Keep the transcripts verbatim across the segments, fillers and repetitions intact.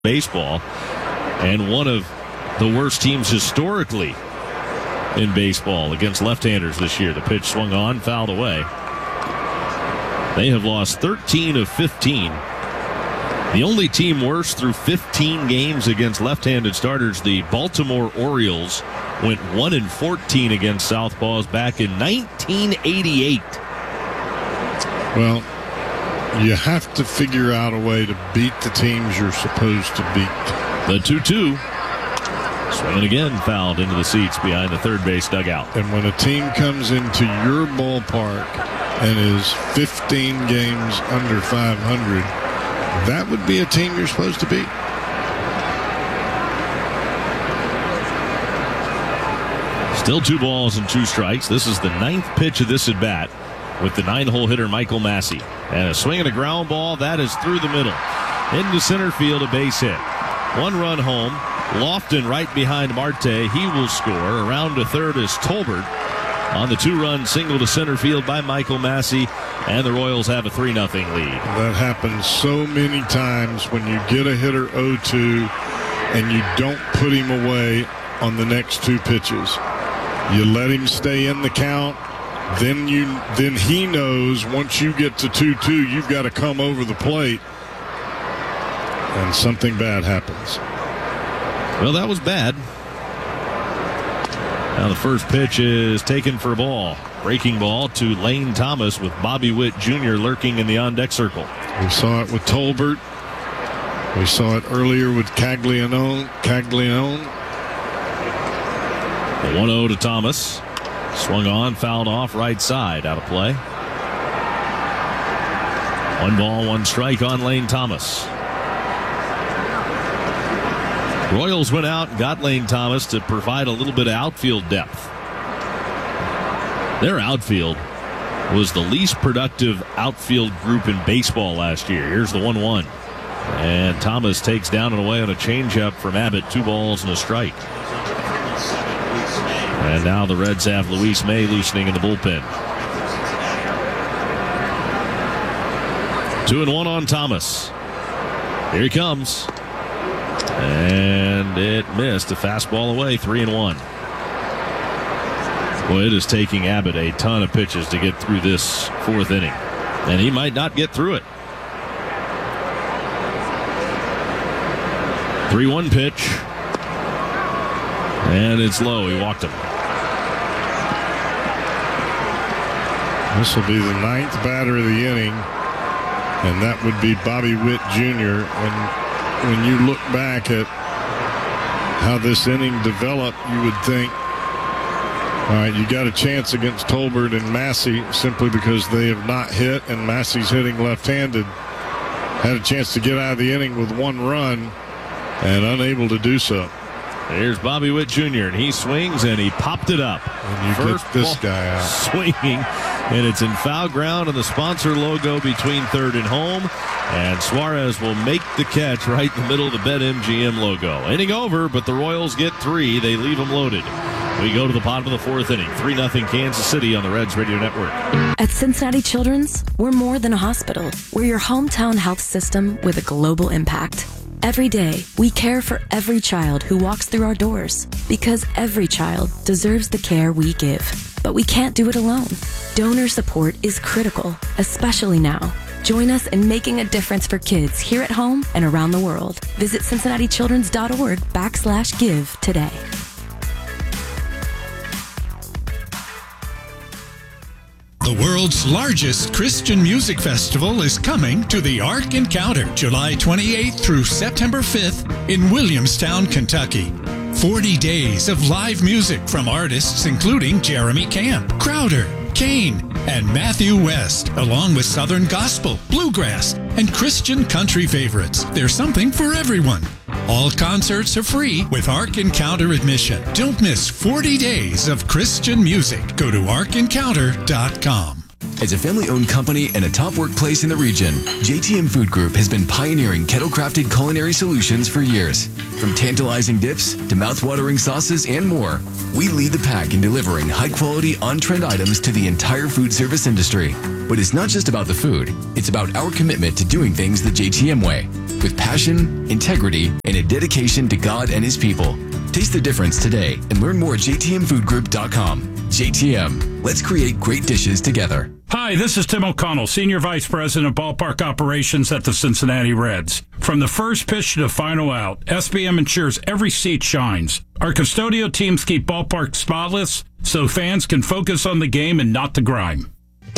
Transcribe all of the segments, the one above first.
baseball, and one of the worst teams historically in baseball against left-handers this year. The pitch swung on, fouled away. They have lost thirteen of fifteen. The only team worse through fifteen games against left-handed starters, the Baltimore Orioles, went one and fourteen against southpaws back in nineteen eighty-eight. Well, you have to figure out a way to beat the teams you're supposed to beat. The two two. Swinging again, fouled into the seats behind the third base dugout. And when a team comes into your ballpark and is fifteen games under five hundred, that would be a team you're supposed to beat. Still two balls and two strikes. This is the ninth pitch of this at bat with the nine-hole hitter Michael Massey. And a swing and a ground ball. That is through the middle. Into center field, a base hit. One run home. Lofton right behind Marte. He will score. Around to third is Tolbert on the two-run single to center field by Michael Massey. And the Royals have a three nothing lead. That happens so many times when you get a hitter oh two and you don't put him away on the next two pitches. You let him stay in the count. Then you, then he knows once you get to two two, you've got to come over the plate, and something bad happens. Well, that was bad. Now the first pitch is taken for a ball. Breaking ball to Lane Thomas with Bobby Witt Junior lurking in the on-deck circle. We saw it with Tolbert. We saw it earlier with Caglianone. Caglianone. one oh to Thomas. Swung on, fouled off, right side, out of play. One ball, one strike on Lane Thomas. Royals went out and got Lane Thomas to provide a little bit of outfield depth. Their outfield was the least productive outfield group in baseball last year. Here's the one one. And Thomas takes down and away on a changeup from Abbott. Two balls and a strike. And now the Reds have Luis May loosening in the bullpen. Two and one on Thomas. Here he comes. And it missed. A fastball away. Three and one. Well, it is taking Abbott a ton of pitches to get through this fourth inning. And he might not get through it. three one pitch. And it's low. He walked him. This will be the ninth batter of the inning, and that would be Bobby Witt Junior And when you look back at how this inning developed, you would think, all right, you got a chance against Tolbert and Massey simply because they have not hit, and Massey's hitting left-handed. Had a chance to get out of the inning with one run and unable to do so. Here's Bobby Witt Junior, and he swings, and he popped it up. And you First get this ball, guy out. Swinging, and it's in foul ground, and the sponsor logo between third and home. And Suarez will make the catch right in the middle of the BetMGM logo. Inning over, but the Royals get three. They leave them loaded. We go to the bottom of the fourth inning. three nothing Kansas City on the Reds Radio Network. At Cincinnati Children's, we're more than a hospital. We're your hometown health system with a global impact. Every day, we care for every child who walks through our doors because every child deserves the care we give. But we can't do it alone. Donor support is critical, especially now. Join us in making a difference for kids here at home and around the world. Visit cincinnati children's dot org backslash give today. The world's largest Christian music festival is coming to the Ark Encounter, July twenty-eighth through September fifth in Williamstown, Kentucky. forty days of live music from artists including Jeremy Camp, Crowder, Kane, and Matthew West, along with Southern Gospel, Bluegrass, and Christian country favorites. There's something for everyone. All concerts are free with Ark Encounter admission. Don't miss forty days of Christian music. Go to ark encounter dot com. As a family-owned company and a top workplace in the region, J T M Food Group has been pioneering kettle-crafted culinary solutions for years. From tantalizing dips to mouth-watering sauces and more, we lead the pack in delivering high-quality, on-trend items to the entire food service industry. But it's not just about the food. It's about our commitment to doing things the J T M way, with passion, integrity, and a dedication to God and His people. Taste the difference today and learn more at j t m food group dot com. J T M, let's create great dishes together. Hi, this is Tim O'Connell, Senior Vice President of Ballpark Operations at the Cincinnati Reds. From the first pitch to the final out, S B M ensures every seat shines. Our custodial teams keep ballpark spotless so fans can focus on the game and not the grime.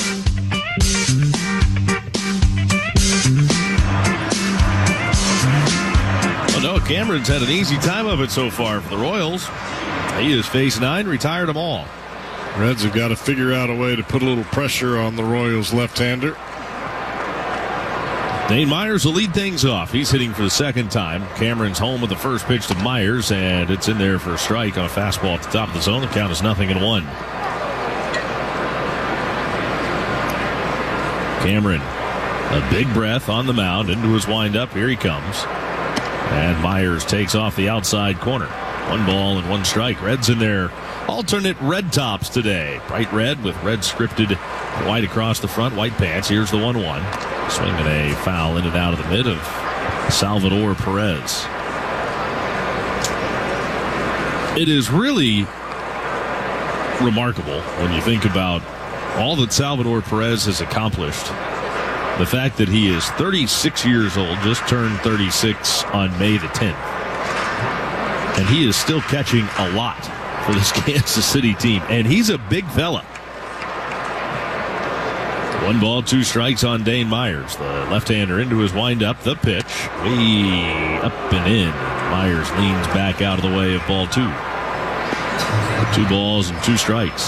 Well, Noah Cameron's had an easy time of it so far for the Royals. He has faced nine, retired them all. Reds have got to figure out a way to put a little pressure on the Royals left-hander. Dane Myers will lead things off. He's hitting for the second time. Cameron's home with the first pitch to Myers, and it's in there for a strike on a fastball at the top of the zone. The count is nothing and one. Cameron, a big breath on the mound into his windup. Here he comes. And Myers takes off the outside corner. One ball and one strike. Reds in their alternate red tops today. Bright red with red scripted white across the front, white pants. Here's the one one. Swinging a foul in and out of the mid of Salvador Perez. It is really remarkable when you think about all that Salvador Perez has accomplished. The fact that he is thirty-six years old, just turned thirty-six on May the tenth. And he is still catching a lot for this Kansas City team. And he's a big fella. One ball, two strikes on Dane Myers. The left-hander into his windup. The pitch. Way up and in. Myers leans back out of the way of ball two. Two balls and two strikes.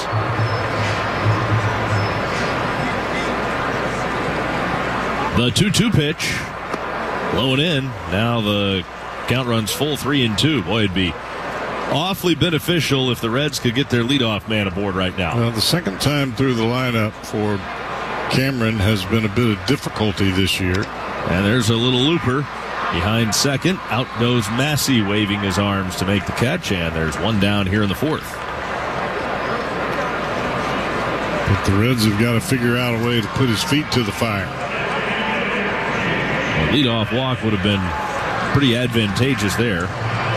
The two two pitch. Low and in. Now the count runs full three and two. Boy, it'd be awfully beneficial if the Reds could get their leadoff man aboard right now. Well, the second time through the lineup for Cameron has been a bit of difficulty this year. And there's a little looper behind second. Out goes Massey, waving his arms to make the catch, and there's one down here in the fourth. But the Reds have got to figure out a way to put his feet to the fire. A leadoff walk would have been pretty advantageous there.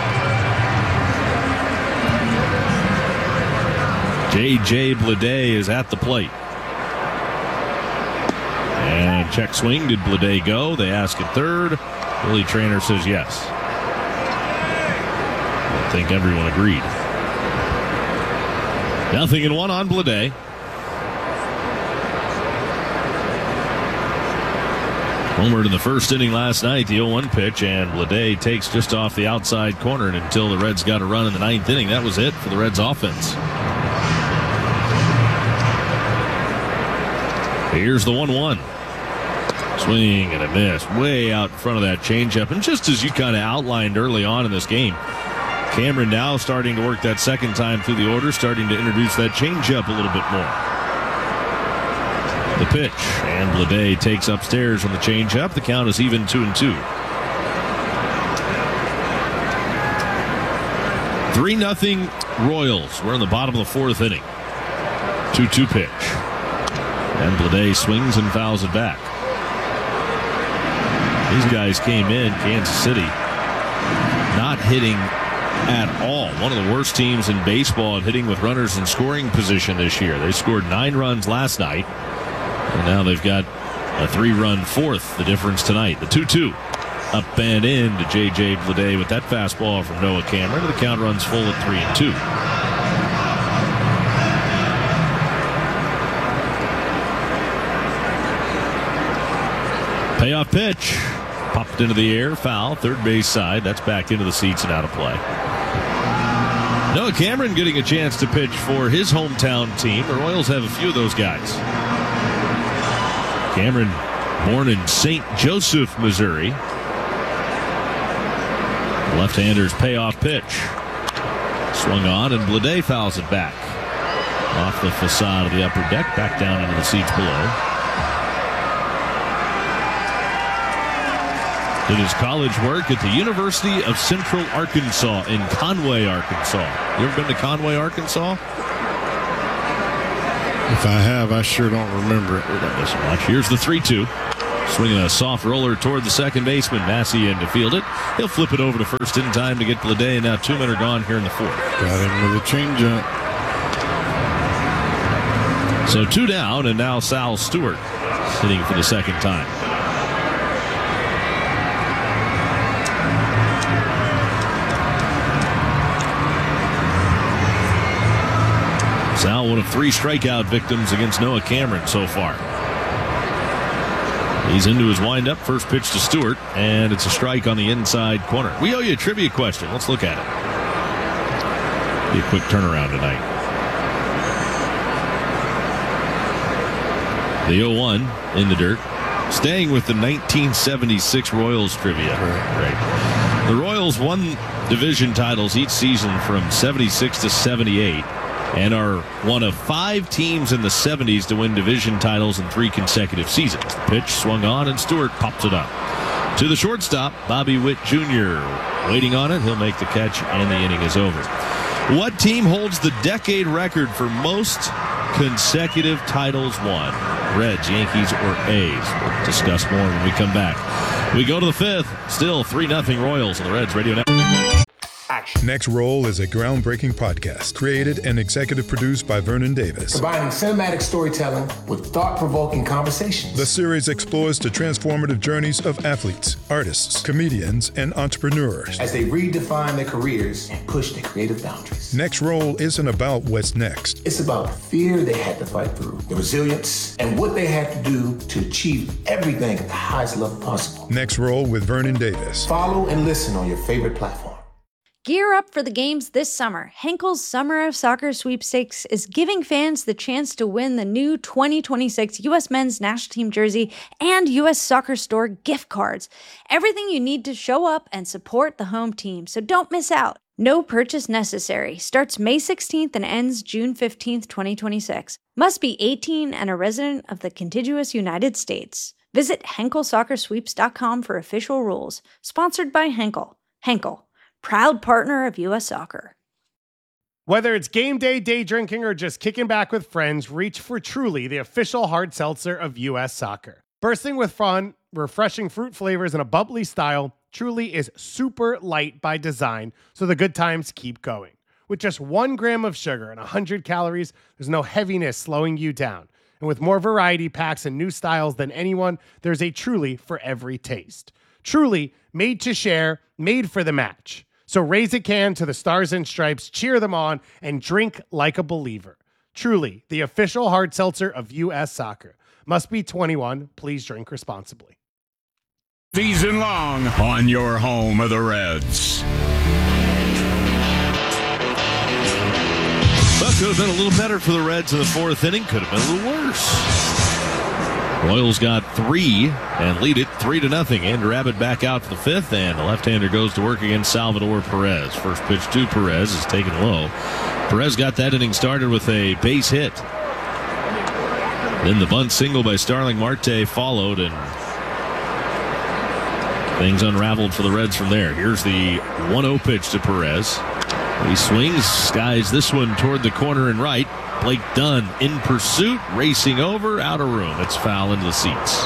J J Bleday is at the plate. And check swing. Did Bleday go? They ask at third. Willie Traynor says yes. I think everyone agreed. Nothing in one on Bleday. Homered in the first inning last night, the oh one pitch, and Bleday takes just off the outside corner, and until the Reds got a run in the ninth inning, that was it for the Reds offense. Here's the one one. Swing and a miss. Way out in front of that changeup. And just as you kind of outlined early on in this game, Cameron now starting to work that second time through the order, starting to introduce that changeup a little bit more. The pitch, and Bleday takes upstairs on the changeup. The count is even two and two. Three nothing Royals. We're in the bottom of the fourth inning. two two pitch. And Bleday swings and fouls it back. These guys came in, Kansas City, not hitting at all. One of the worst teams in baseball at hitting with runners in scoring position this year. They scored nine runs last night, and now they've got a three-run fourth, the difference tonight. The two two. Up and in to J J Bleday with that fastball from Noah Cameron. The count runs full at three and two. Payoff pitch. Popped into the air. Foul. Third base side. That's back into the seats and out of play. Noah Cameron getting a chance to pitch for his hometown team. The Royals have a few of those guys. Cameron, born in Saint Joseph, Missouri. Left-hander's payoff pitch. Swung on, and Bleday fouls it back. off the facade of the upper deck, back down into the seats below. Did his college work at the University of Central Arkansas in Conway, Arkansas. You ever been to Conway, Arkansas? If I have, I sure don't remember it. We don't miss much. Here's the three two. Swinging a soft roller toward the second baseman. Massey in to field it. He'll flip it over to first in time to get to the day, and now two men are gone here in the fourth. Got him with a changeup. So two down, and now Sal Stewart hitting for the second time. Sal, one of three strikeout victims against Noah Cameron so far. He's into his windup. First pitch to Stewart, and it's a strike on the inside corner. We owe you a trivia question. Let's look at it. Be a quick turnaround tonight. The oh one in the dirt. Staying with the nineteen seventy-six Royals trivia. Right. The Royals won division titles each season from seventy-six to seventy-eight. And are one of five teams in the seventies to win division titles in three consecutive seasons. The pitch swung on, and Stewart pops it up. To the shortstop, Bobby Witt Junior Waiting on it, he'll make the catch, and the inning is over. What team holds the decade record for most consecutive titles won? Reds, Yankees, or A's? We'll discuss more when we come back. We go to the fifth. Still three nothing Royals on the Reds Radio Network. Next Roll is a groundbreaking podcast created and executive produced by Vernon Davis. Combining cinematic storytelling with thought-provoking conversations. The series explores the transformative journeys of athletes, artists, comedians, and entrepreneurs as they redefine their careers and push their creative boundaries. Next Roll isn't about what's next. It's about the fear they had to fight through, the resilience, and what they had to do to achieve everything at the highest level possible. Next Roll with Vernon Davis. Follow and listen on your favorite platform. Gear up for the games this summer. Henkel's Summer of Soccer Sweepstakes is giving fans the chance to win the new twenty twenty-six U S Men's National Team jersey and U S Soccer Store gift cards. Everything you need to show up and support the home team, so don't miss out. No purchase necessary. Starts May sixteenth and ends June fifteenth, twenty twenty-six. Must be eighteen and a resident of the contiguous United States. Visit Henkel Soccer Sweeps dot com for official rules. Sponsored by Henkel. Henkel, proud partner of U S Soccer. Whether it's game day, day drinking, or just kicking back with friends, reach for Truly, the official hard seltzer of U S Soccer. Bursting with fun, refreshing fruit flavors, and a bubbly style, Truly is super light by design, so the good times keep going. With just one gram of sugar and one hundred calories, there's no heaviness slowing you down. And with more variety packs and new styles than anyone, there's a Truly for every taste. Truly, made to share, made for the match. So raise a can to the Stars and Stripes, cheer them on, and drink like a believer. Truly, the official hard seltzer of U S Soccer. Must be twenty-one. Please drink responsibly. Season long on your home of the Reds. Well, could have been a little better for the Reds in the fourth inning. Could have been a little worse. Royals got three and lead it three to nothing. Andrew Abbott back out for the fifth, and the left-hander goes to work against Salvador Perez. First pitch to Perez is taken low. Perez got that inning started with a base hit. Then the bunt single by Starling Marte followed, and things unraveled for the Reds from there. Here's the one oh pitch to Perez. He swings, skies this one toward the corner and right. Blake Dunn in pursuit, racing over, out of room. It's foul into the seats.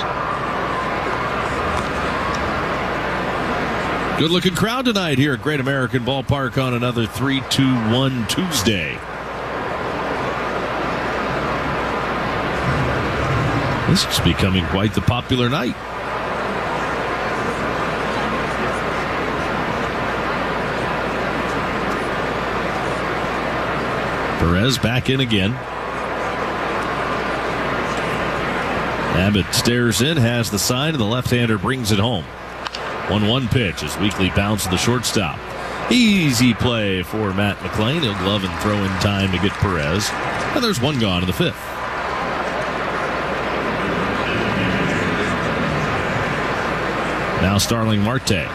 Good-looking crowd tonight here at Great American Ballpark on another three two one Tuesday. This is becoming quite the popular night. Perez back in again. Abbott stares in, has the sign, and the left-hander brings it home. one one pitch as Weekly bounces the shortstop. Easy play for Matt McLean. He'll glove and throw in time to get Perez. And there's one gone in the fifth. Now Starling Marte.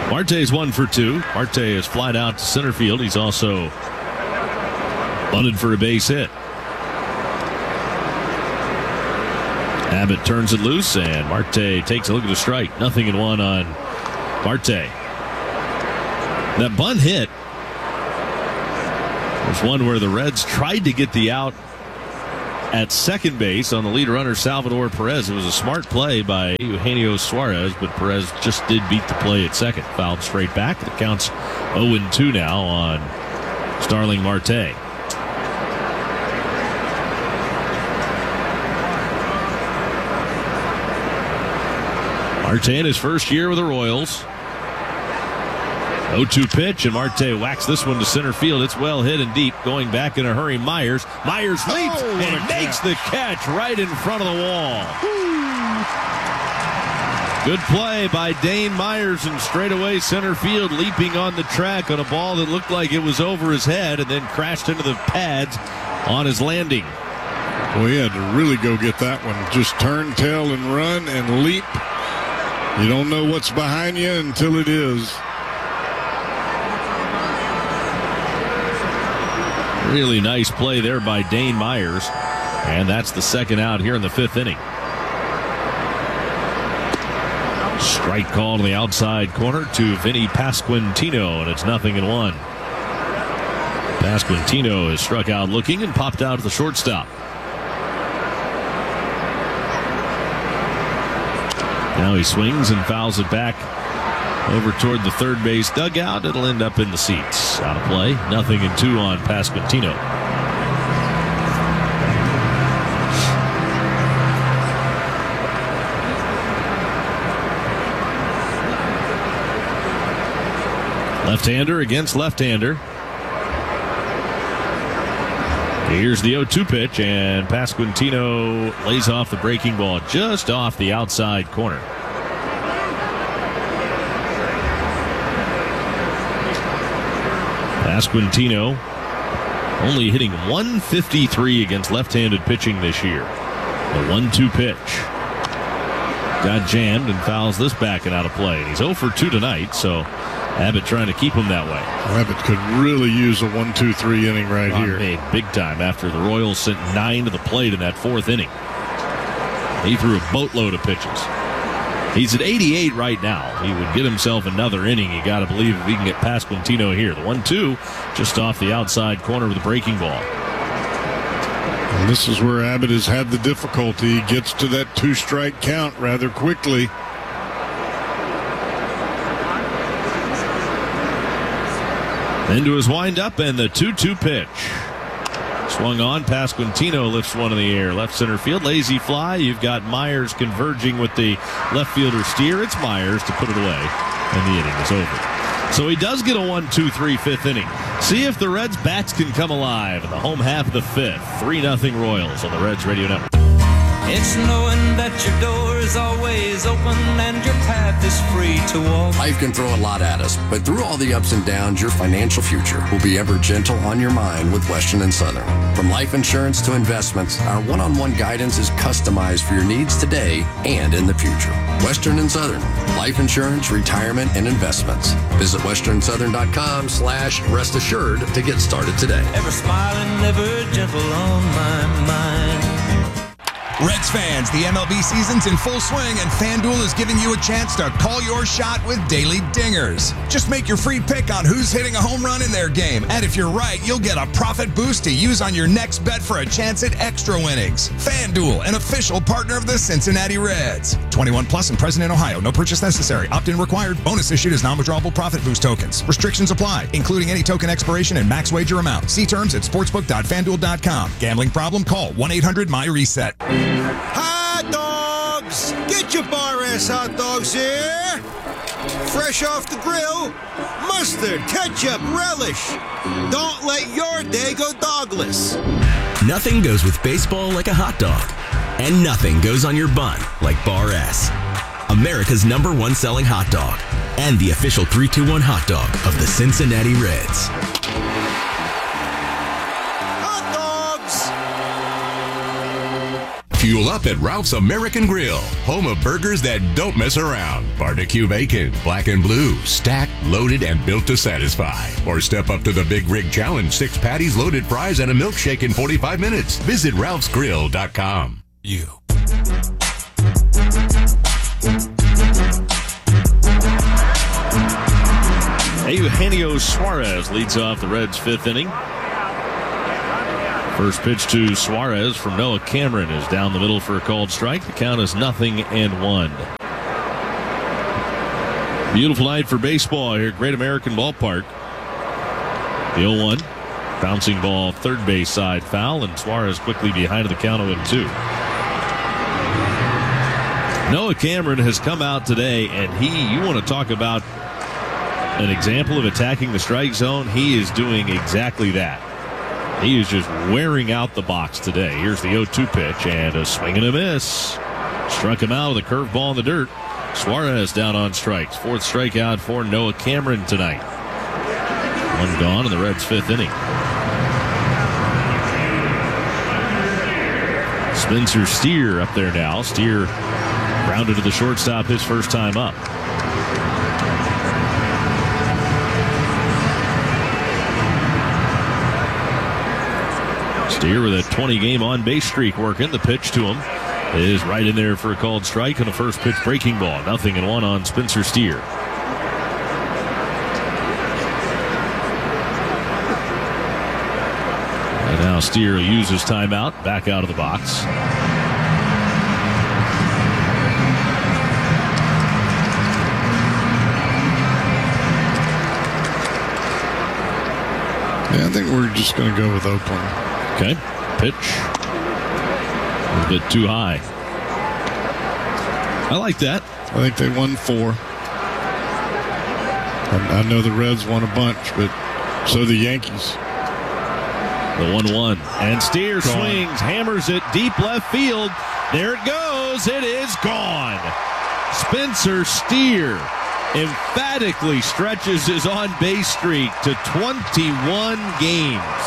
Marte's one for two. Marte is flied out to center field. He's also bunted for a base hit. Abbott turns it loose, and Marte takes a look at the strike. Nothing in one on Marte. That bunt hit was one where the Reds tried to get the out at second base on the lead runner, Salvador Perez. It was a smart play by Eugenio Suarez, but Perez just did beat the play at second. Fouled straight back. It counts oh and two now on Starling Marte. Marte in his first year with the Royals. oh two pitch, and Marte whacks this one to center field. It's well hit and deep. Going back in a hurry, Myers. Myers leaps oh, and makes the catch right in front of the wall. Good play by Dane Myers in straightaway center field, leaping on the track on a ball that looked like it was over his head and then crashed into the pads on his landing. Well, he had to really go get that one. Just turn, tail, and run and leap. You don't know what's behind you until it is. Really nice play there by Dane Myers. And that's the second out here in the fifth inning. Strike called on the outside corner to Vinny Pasquantino, and it's nothing in one. Pasquantino is struck out looking and popped out at the shortstop. Now he swings and fouls it back over toward the third base dugout. It'll end up in the seats. Out of play. Nothing in two on Pasquantino. Left-hander against left-hander. Here's the oh two pitch, and Pasquantino lays off the breaking ball just off the outside corner. Pasquantino only hitting one fifty-three against left-handed pitching this year. The one two pitch. Got jammed and fouls this back and out of play. He's oh for two tonight, so Abbott trying to keep him that way. Abbott could really use a one two three inning right Ron here. Made big time after the Royals sent nine to the plate in that fourth inning. He threw a boatload of pitches. He's at eighty-eight right now. He would get himself another inning. You got to believe if he can get Pasquantino here. The one two just off the outside corner with the breaking ball. And this is where Abbott has had the difficulty. He gets to that two-strike count rather quickly. Into his windup and the two two pitch. Swung on. Pasquantino lifts one in the air. Left center field. Lazy fly. You've got Myers converging with the left fielder steer. It's Myers to put it away. And the inning is over. So he does get a one two three fifth inning. See if the Reds bats can come alive in the home half of the fifth. three nothing Royals on the Reds Radio Network. It's knowing that your door is always open and your path is free to walk. Life can throw a lot at us, but through all the ups and downs, your financial future will be ever gentle on your mind with Western and Southern. From life insurance to investments, our one-on-one guidance is customized for your needs today and in the future. Western and Southern, life insurance, retirement, and investments. Visit westernsouthern.com slash rest assured to get started today. Ever smiling, ever gentle on my mind. Reds fans, the M L B season's in full swing, and FanDuel is giving you a chance to call your shot with daily dingers. Just make your free pick on who's hitting a home run in their game, and if you're right, you'll get a profit boost to use on your next bet for a chance at extra winnings. FanDuel, an official partner of the Cincinnati Reds. twenty-one plus and present in Ohio. No purchase necessary. Opt-in required. Bonus issued as non-withdrawable profit boost tokens. Restrictions apply, including any token expiration and max wager amount. See terms at sportsbook dot fan duel dot com. Gambling problem? Call one eight hundred my reset. Hot dogs! Get your Bar S hot dogs here! Fresh off the grill, mustard, ketchup, relish. Don't let your day go dogless. Nothing goes with baseball like a hot dog. And nothing goes on your bun like Bar S. America's number one selling hot dog. And the official three two one hot dog of the Cincinnati Reds. Fuel up at Ralph's American Grill, home of burgers that don't mess around. Barbecue bacon, black and blue, stacked, loaded, and built to satisfy. Or step up to the Big Rig Challenge, six patties, loaded fries, and a milkshake in forty-five minutes. Visit ralphs grill dot com. You. Eugenio Suarez leads off the Reds' fifth inning. First pitch to Suarez from Noah Cameron is down the middle for a called strike. The count is nothing and one. Beautiful night for baseball here at Great American Ballpark. The oh one. Bouncing ball third base side foul, and Suarez quickly behind the count oh two. Noah Cameron has come out today, and he, you want to talk about an example of attacking the strike zone, he is doing exactly that. He is just wearing out the box today. Here's the oh two pitch, and a swing and a miss. Struck him out with a curveball in the dirt. Suarez down on strikes. Fourth strikeout for Noah Cameron tonight. One gone in the Reds' fifth inning. Spencer Steer up there now. Steer grounded to the shortstop his first time up. Steer with a twenty-game on-base streak working. The pitch to him is right in there for a called strike and a first pitch breaking ball. Nothing and one on Spencer Steer. And now Steer will use his timeout, back out of the box. Yeah, I think we're just going to go with Oakland. Okay, pitch. A little bit too high. I like that. I think they won four. I, I know the Reds won a bunch, but so the Yankees. The one one. And Steer gone. Swings, hammers it deep left field. There it goes. It is gone. Spencer Steer emphatically stretches his on-base streak to twenty-one games.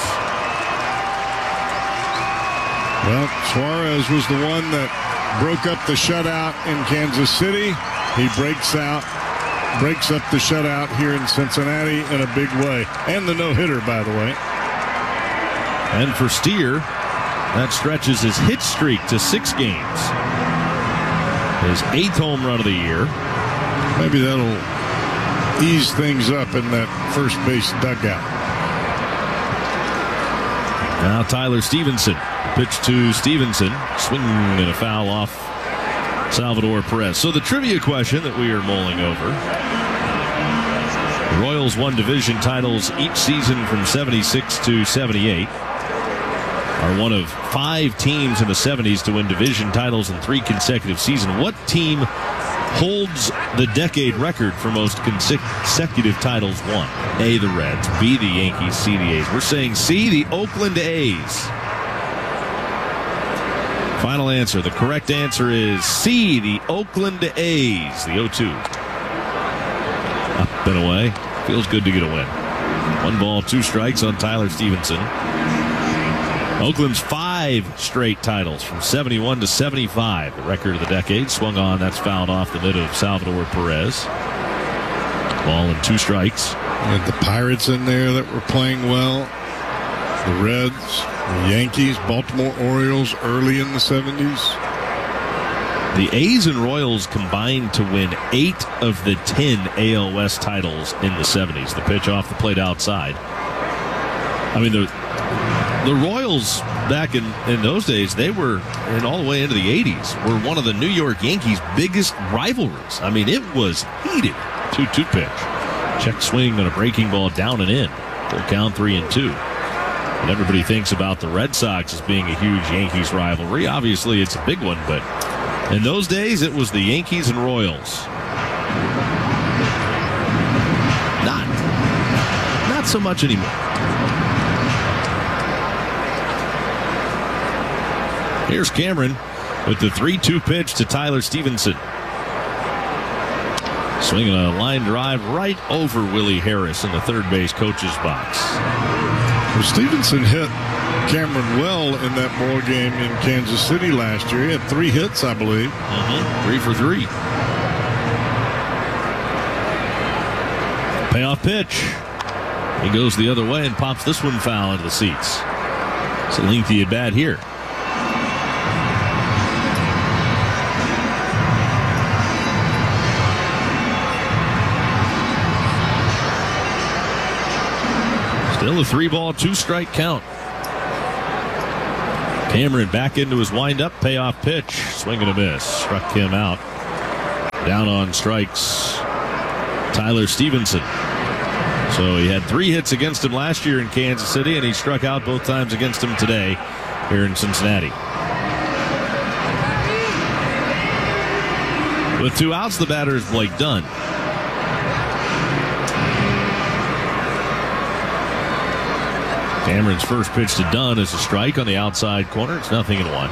Well, Suarez was the one that broke up the shutout in Kansas City. He breaks out, breaks up the shutout here in Cincinnati in a big way. And the no-hitter, by the way. And for Steer, that stretches his hit streak to six games. His eighth home run of the year. Maybe that'll ease things up in that first base dugout. Now Tyler Stevenson. Pitch to Stevenson. Swing and a foul off Salvador Perez. So the trivia question that we are mulling over. The Royals won division titles each season from seventy-six to seventy-eight. Are one of five teams in the seventies to win division titles in three consecutive seasons. What team holds the decade record for most consecutive titles won? A, the Reds. B, the Yankees. C, the A's. We're saying C, the Oakland A's. Final answer. The correct answer is C, the Oakland A's. The oh two. Up and away. Feels good to get a win. One ball, two strikes on Tyler Stevenson. Oakland's five straight titles from seventy-one to seventy-five. The record of the decade. Swung on. That's fouled off the mid of Salvador Perez. Ball and two strikes. You had the Pirates in there that were playing well. The Reds, the Yankees, Baltimore Orioles early in the seventies. The A's and Royals combined to win eight of the ten A L West titles in the seventies. The pitch off the plate outside. I mean, the the Royals back in, in those days, they were, and all the way into the eighties, were one of the New York Yankees' biggest rivalries. I mean, it was heated. two two pitch. Check swing on a breaking ball down and in. Full count three and two. And everybody thinks about the Red Sox as being a huge Yankees rivalry. Obviously, it's a big one, but in those days, it was the Yankees and Royals. Not, not so much anymore. Here's Cameron with the three two pitch to Tyler Stevenson. Swinging a line drive right over Willie Harris in the third base coach's box. Well, Stevenson hit Cameron well in that ball game in Kansas City last year. He had three hits, I believe. Mm-hmm. Three for three. Payoff pitch. He goes the other way and pops this one foul into the seats. It's a lengthy at bat here. Still a three ball, two strike count. Cameron back into his windup, payoff pitch, swing and a miss. Struck him out. Down on strikes, Tyler Stevenson. So he had three hits against him last year in Kansas City, and he struck out both times against him today here in Cincinnati. With two outs, the batter is Blake Dunn. Cameron's first pitch to Dunn is a strike on the outside corner. It's nothing and one.